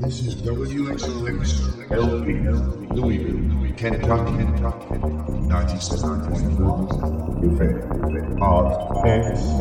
This is WXLP, Louisville, Kentucky, 97.4. Your favorite art,